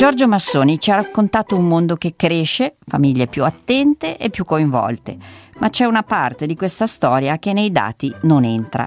Giorgio Massoni ci ha raccontato un mondo che cresce, famiglie più attente e più coinvolte, ma c'è una parte di questa storia che nei dati non entra.